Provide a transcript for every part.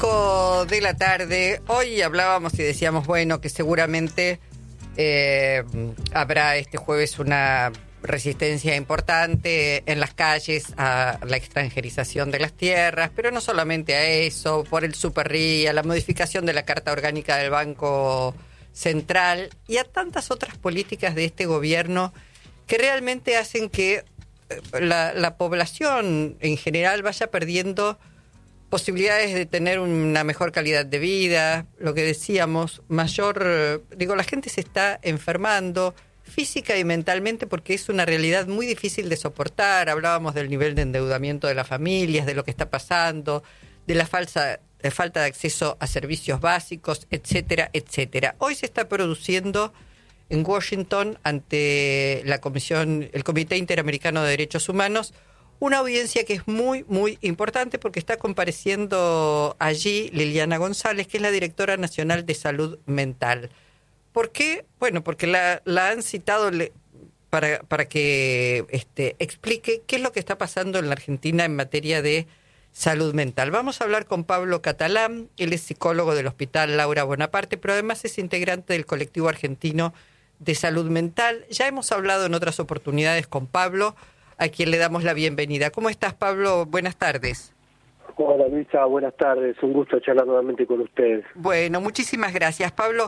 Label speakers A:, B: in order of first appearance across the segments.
A: 5 de la tarde. Hoy hablábamos y decíamos, bueno, que seguramente habrá este jueves una resistencia importante en las calles a la extranjerización de las tierras, pero no solamente a eso, por el Superría, la modificación de la Carta Orgánica del Banco Central y a tantas otras políticas de este gobierno que realmente hacen que la población en general vaya perdiendo posibilidades de tener una mejor calidad de vida, lo que decíamos, la gente se está enfermando física y mentalmente porque es una realidad muy difícil de soportar. Hablábamos del nivel de endeudamiento de las familias, de lo que está pasando, de la falta de acceso a servicios básicos, etcétera, etcétera. Hoy se está produciendo en Washington, ante el Comité Interamericano de Derechos Humanos, una audiencia que es muy, muy importante porque está compareciendo allí Liliana González, que es la directora nacional de salud mental. ¿Por qué? Bueno, porque la han citado para que explique qué es lo que está pasando en la Argentina en materia de salud mental. Vamos a hablar con Pablo Catalán, él es psicólogo del Hospital Laura Bonaparte, pero además es integrante del colectivo argentino de salud mental. Ya hemos hablado en otras oportunidades con Pablo, a quien le damos la bienvenida. ¿Cómo estás, Pablo? Buenas tardes.
B: Hola, Luisa, buenas tardes. Un gusto charlar nuevamente con ustedes.
A: Bueno, muchísimas gracias, Pablo.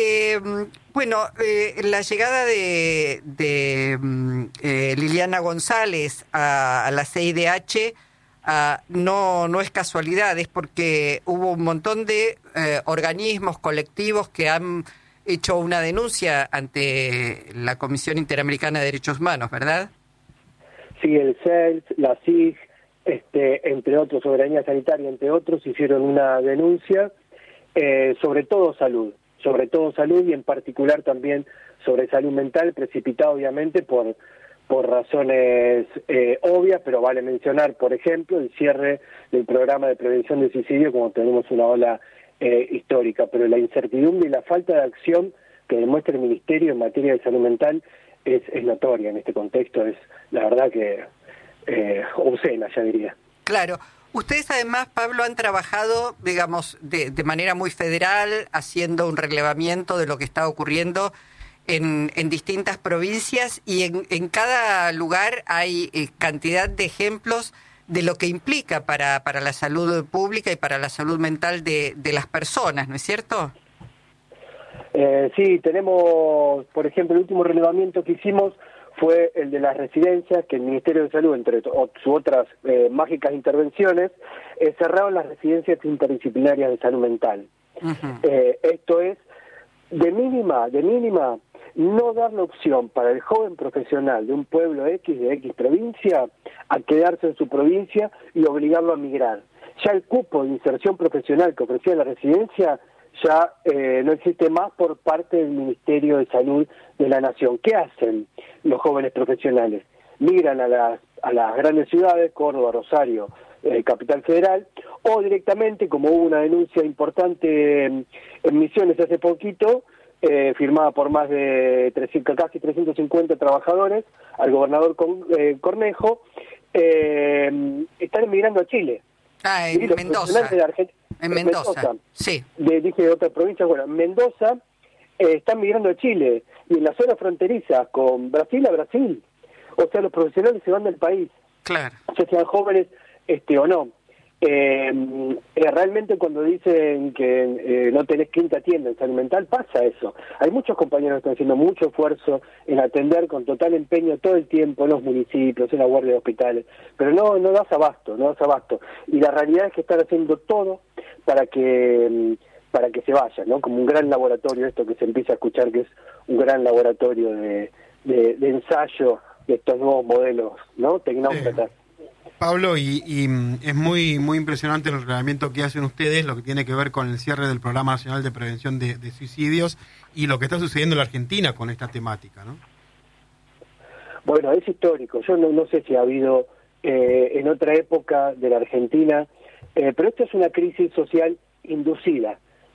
A: La llegada de Liliana González a la CIDH no es casualidad, es porque hubo un montón de organismos, colectivos que han hecho una denuncia ante la Comisión Interamericana de Derechos Humanos, ¿verdad? Sí,
B: el CELS, la SIG, entre otros, Soberanía Sanitaria, entre otros, hicieron una denuncia sobre todo salud y en particular también sobre salud mental, precipitada obviamente por razones obvias, pero vale mencionar, por ejemplo, el cierre del programa de prevención de suicidio, como tenemos una ola histórica, pero la incertidumbre y la falta de acción que demuestra el Ministerio en materia de salud mental es notoria en este contexto, es la verdad que obscena, ya diría.
A: Claro. Ustedes además, Pablo, han trabajado, digamos, de manera muy federal, haciendo un relevamiento de lo que está ocurriendo en distintas provincias y en cada lugar hay cantidad de ejemplos de lo que implica para la salud pública y para la salud mental de las personas, ¿no es cierto?
B: Sí, tenemos, por ejemplo, el último relevamiento que hicimos fue el de las residencias, que el Ministerio de Salud, entre sus otras mágicas intervenciones, cerraron las residencias interdisciplinarias de salud mental. Uh-huh. Esto es, de mínima, no dar la opción para el joven profesional de un pueblo X, de X provincia, a quedarse en su provincia y obligarlo a migrar. Ya el cupo de inserción profesional que ofrecía la residencia ya no existe más por parte del Ministerio de Salud de la Nación. ¿Qué hacen los jóvenes profesionales? Migran a las grandes ciudades, Córdoba, Rosario, Capital Federal, o directamente, como hubo una denuncia importante en Misiones hace poquito, firmada por más de casi 350 trabajadores, al gobernador Cornejo, están emigrando a Chile.
A: En Mendoza. En Mendoza, sí.
B: Dije de otras provincias, bueno, en Mendoza están migrando a Chile y en la zona fronteriza con Brasil a Brasil. O sea, los profesionales se van del país.
A: Claro.
B: Ya sean jóvenes o no. Realmente cuando dicen que no tenés quien te atienda en salud mental, pasa eso. Hay muchos compañeros que están haciendo mucho esfuerzo en atender con total empeño todo el tiempo en los municipios, en la guardia de hospitales, pero no das abasto. Y la realidad es que están haciendo todo para que se vayan, ¿no? Como un gran laboratorio, esto que se empieza a escuchar que es un gran laboratorio de ensayo de estos nuevos modelos, ¿no? Tecnócratas.
C: Pablo, y es muy muy impresionante el reglamento que hacen ustedes, lo que tiene que ver con el cierre del Programa Nacional de Prevención de Suicidios y lo que está sucediendo en la Argentina con esta temática, ¿no?
B: Bueno, es histórico. Yo no sé si ha habido en otra época de la Argentina, pero esto es una crisis social inducida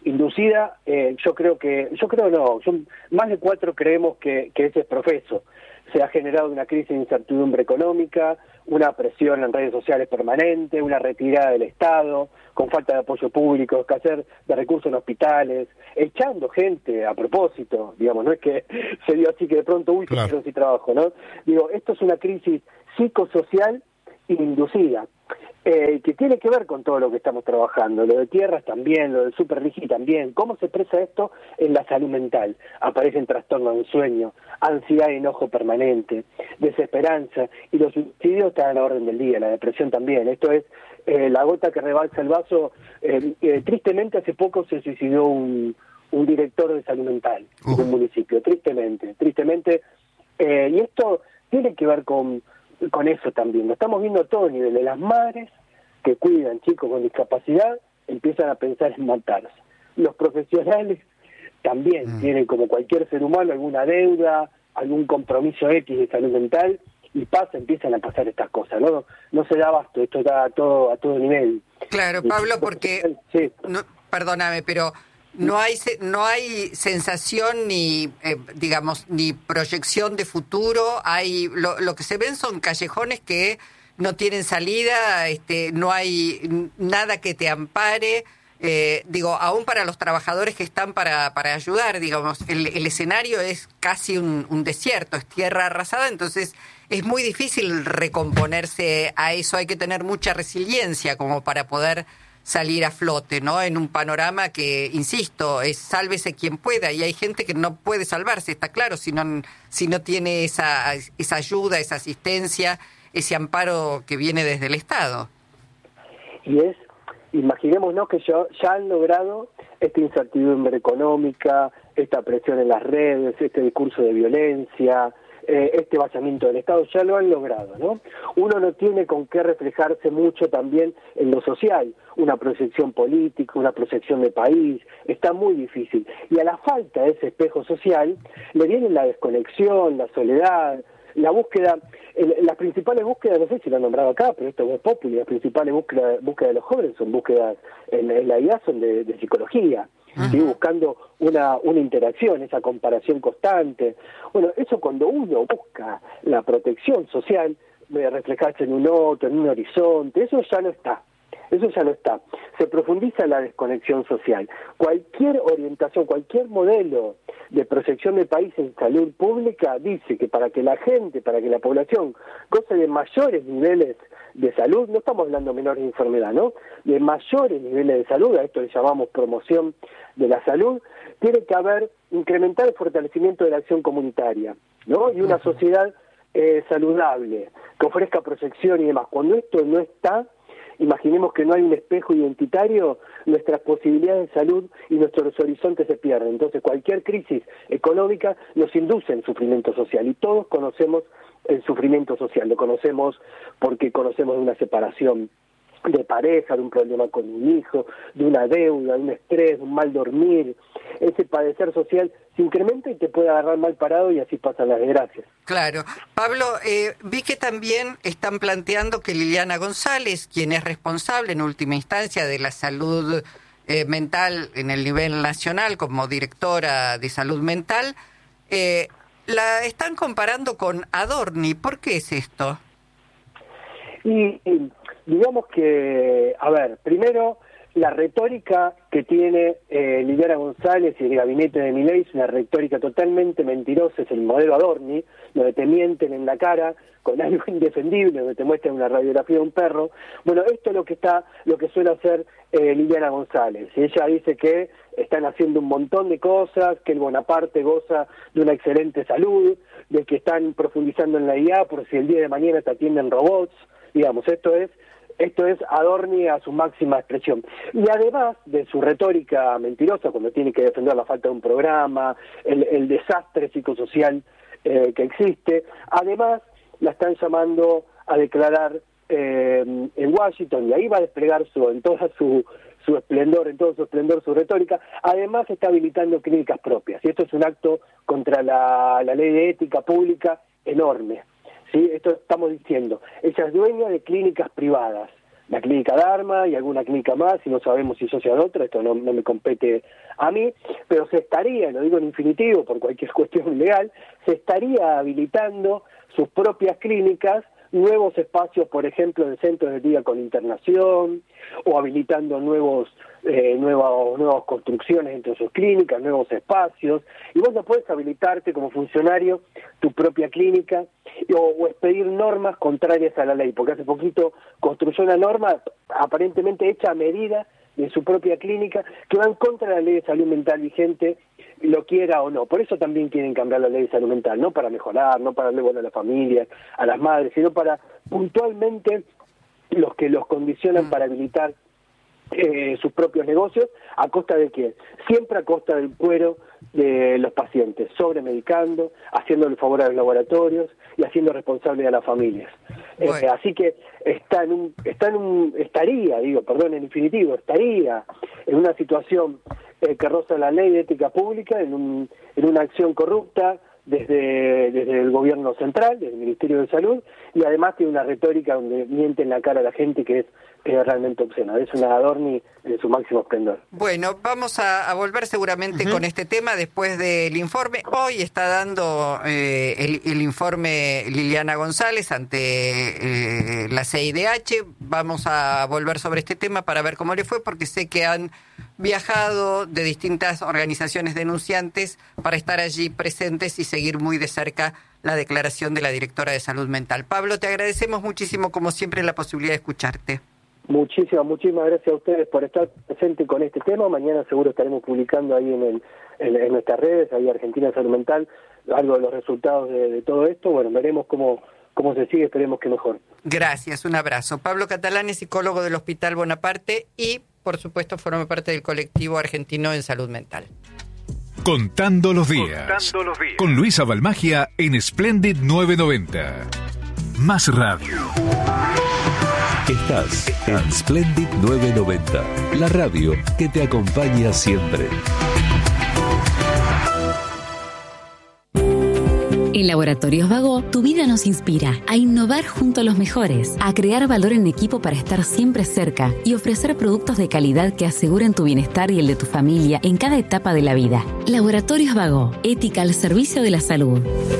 B: Inducida, yo creo no, más de 4 creemos que ese es profeso. Se ha generado una crisis de incertidumbre económica, una presión en redes sociales permanente, una retirada del Estado, con falta de apoyo público, escasez de recursos en hospitales, echando gente a propósito, digamos, no es que se dio así que de pronto, se quedaron sin trabajo, ¿no? Digo, esto es una crisis psicosocial inducida, que tiene que ver con todo lo que estamos trabajando, lo de tierras también, lo del superrigi también. ¿Cómo se expresa esto en la salud mental? Aparecen trastornos del sueño, ansiedad y enojo permanente, desesperanza, y los suicidios están a la orden del día, la depresión también. Esto es la gota que rebalsa el vaso. Tristemente hace poco se suicidó un director de salud mental de un municipio, tristemente, y esto tiene que ver con eso también. Lo estamos viendo a todo nivel. Las madres que cuidan chicos con discapacidad empiezan a pensar en matarse. Los profesionales también tienen, como cualquier ser humano, alguna deuda, algún compromiso X de salud mental, y empiezan a pasar estas cosas, ¿no? No se da abasto, esto está a todo nivel.
A: Claro, Pablo, porque,
B: sí.
A: No, perdóname, pero no hay sensación ni, digamos, ni proyección de futuro. Lo que se ven son callejones que no tienen salida, no hay nada que te ampare. Aún para los trabajadores que están para ayudar, digamos, el escenario es casi un desierto, es tierra arrasada, entonces es muy difícil recomponerse a eso. Hay que tener mucha resiliencia como para poder salir a flote, ¿no? En un panorama que, insisto, es sálvese quien pueda, y hay gente que no puede salvarse, está claro, si no tiene esa ayuda, esa asistencia, ese amparo que viene desde el Estado.
B: Y imaginémonos que ya han logrado esta incertidumbre económica, esta presión en las redes, este discurso de violencia, este vaciamiento del Estado, ya lo han logrado, ¿no? Uno no tiene con qué reflejarse mucho también en lo social, una proyección política, una proyección de país, está muy difícil. Y a la falta de ese espejo social le viene la desconexión, la soledad, la búsqueda, las principales búsquedas, no sé si lo han nombrado acá, pero esto es popular, las principales búsquedas de los jóvenes son búsquedas, en la IA son de psicología, ¿sí? Buscando una interacción, esa comparación constante. Bueno, eso cuando uno busca la protección social, reflejarse en un otro, en un horizonte, eso ya no está. Se profundiza la desconexión social. Cualquier orientación, cualquier modelo de proyección de país en salud pública dice que para que la población goce de mayores niveles de salud, no estamos hablando de menores de enfermedad, ¿no? De mayores niveles de salud, a esto le llamamos promoción de la salud, tiene que incrementar el fortalecimiento de la acción comunitaria, ¿no? Y una sociedad saludable, que ofrezca proyección y demás. Cuando esto no está, imaginemos que no hay un espejo identitario, nuestras posibilidades de salud y nuestros horizontes se pierden. Entonces, cualquier crisis económica nos induce en sufrimiento social, y todos conocemos el sufrimiento social. Lo conocemos porque conocemos de una separación de pareja, de un problema con un hijo, de una deuda, de un estrés, de un mal dormir. Ese padecer social se incrementa y te puede agarrar mal parado, y así pasan las desgracias.
A: Claro. Pablo, vi que también están planteando que Liliana González, quien es responsable en última instancia de la salud mental en el nivel nacional como directora de salud mental, la están comparando con Adorni. ¿Por qué es esto?
B: Y digamos que, primero, la retórica que tiene Liliana González y el gabinete de Milei es una retórica totalmente mentirosa, es el modelo Adorni, donde te mienten en la cara con algo indefendible, donde te muestran una radiografía de un perro. Bueno, esto es lo que suele hacer Liliana González. Y ella dice que están haciendo un montón de cosas, que el Bonaparte goza de una excelente salud, de que están profundizando en la IA por si el día de mañana te atienden robots. Digamos, esto es Adorni a su máxima expresión. Y además de su retórica mentirosa, cuando tiene que defender la falta de un programa, el desastre psicosocial que existe, además la están llamando a declarar en Washington, y ahí va a desplegar en todo su esplendor su retórica. Además está habilitando clínicas propias, y esto es un acto contra la ley de ética pública enorme. ¿Sí? Esto estamos diciendo. Ella es dueña de clínicas privadas, la clínica Dharma y alguna clínica más, y no sabemos si socia de otra, esto no me compete a mí, pero se estaría, lo digo en infinitivo por cualquier cuestión legal, se estaría habilitando sus propias clínicas, nuevos espacios, por ejemplo, en centros de día con internación, o habilitando nuevas construcciones entre sus clínicas, nuevos espacios, y vos no puedes habilitarte como funcionario tu propia clínica o expedir normas contrarias a la ley, porque hace poquito construyó una norma aparentemente hecha a medida de su propia clínica que va en contra de la ley de salud mental vigente, lo quiera o no. Por eso también quieren cambiar la ley de salud mental, no para mejorar, no para darle bueno a las familias, a las madres, sino para puntualmente los que los condicionan para habilitar sus propios negocios. ¿A costa de qué? Siempre a costa del cuero de los pacientes, sobremedicando, haciéndole favor a los laboratorios y haciendo responsable a las familias. Bueno. Así que estaría en una situación que roza la ley de ética pública, en una acción corrupta desde el gobierno central, desde el Ministerio de Salud, y además tiene una retórica donde miente en la cara a la gente que es realmente obscena. Es una Adorni de su máximo esplendor.
A: Bueno, vamos a volver seguramente con este tema después del informe. Hoy está dando el informe Liliana González ante la CIDH. Vamos a volver sobre este tema para ver cómo le fue, porque sé que han viajado de distintas organizaciones denunciantes para estar allí presentes y seguir muy de cerca la declaración de la directora de Salud Mental. Pablo, te agradecemos muchísimo, como siempre, la posibilidad de escucharte.
B: Muchísimas gracias a ustedes por estar presentes con este tema. Mañana seguro estaremos publicando ahí en nuestras redes, ahí Argentina Salud Mental, algo de los resultados de todo esto. Bueno, veremos cómo se sigue, esperemos que mejor.
A: Gracias, un abrazo. Pablo Catalán es psicólogo del Hospital Bonaparte y, por supuesto, forma parte del colectivo argentino en salud mental.
D: Contando los días. Con Luisa Balmagia en Splendid 990. Más radio.
E: Estás en Splendid 990, la radio que te acompaña siempre.
F: En Laboratorios Vago, tu vida nos inspira a innovar junto a los mejores, a crear valor en equipo para estar siempre cerca y ofrecer productos de calidad que aseguren tu bienestar y el de tu familia en cada etapa de la vida. Laboratorios Vago, ética al servicio de la salud.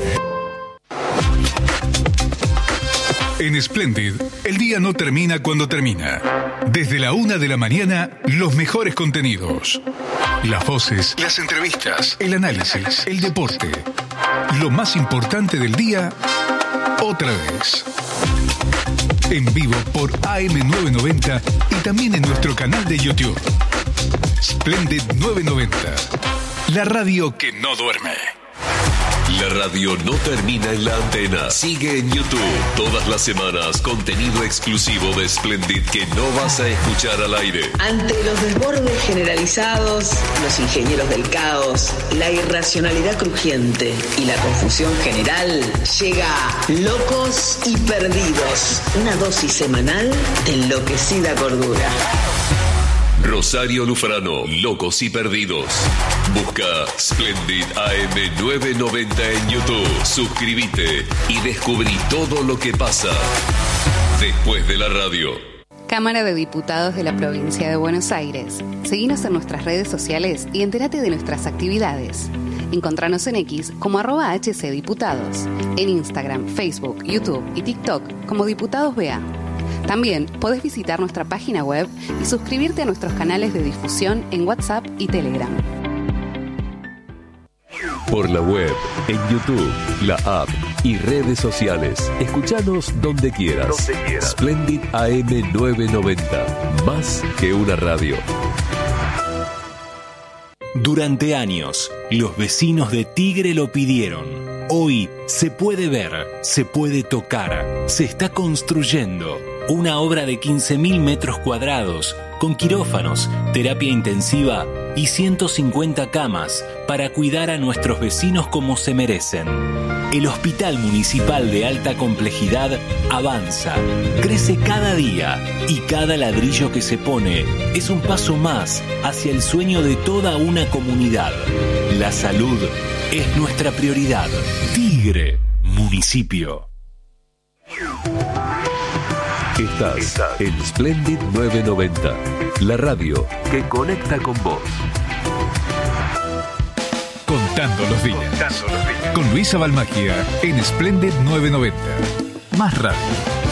D: En Splendid, el día no termina cuando termina. Desde la 1 de la mañana, los mejores contenidos. Las voces, las entrevistas, el análisis, el deporte. Lo más importante del día, otra vez. En vivo por AM990 y también en nuestro canal de YouTube. Splendid 990, la radio que no duerme.
E: La radio no termina en la antena. Sigue en YouTube. Todas las semanas, contenido exclusivo de Splendid que no vas a escuchar al aire.
G: Ante los desbordes generalizados, los ingenieros del caos, la irracionalidad crujiente y la confusión general, llega Locos y Perdidos. Una dosis semanal de enloquecida cordura.
E: Rosario Lufrano, Locos y Perdidos. Busca Splendid AM990 en YouTube. Suscríbete y descubrí todo lo que pasa después de la radio.
H: Cámara de Diputados de la Provincia de Buenos Aires. Seguinos en nuestras redes sociales y entérate de nuestras actividades. Encontranos en X como @HCDiputados. En Instagram, Facebook, YouTube y TikTok como Diputados BA. También podés visitar nuestra página web y suscribirte a nuestros canales de difusión en WhatsApp y Telegram.
E: Por la web, en YouTube, la app y redes sociales. Escuchanos donde quieras. Splendid AM990. Más que una radio.
I: Durante años, los vecinos de Tigre lo pidieron. Hoy se puede ver, se puede tocar, se está construyendo. Una obra de 15.000 metros cuadrados, con quirófanos, terapia intensiva y 150 camas para cuidar a nuestros vecinos como se merecen. El Hospital Municipal de Alta Complejidad avanza, crece cada día y cada ladrillo que se pone es un paso más hacia el sueño de toda una comunidad. La salud es nuestra prioridad. Tigre, municipio.
E: Estás en Splendid 990, la radio que conecta con vos.
D: Contando los días. Con Luisa Balmagia en Splendid 990. Más radio.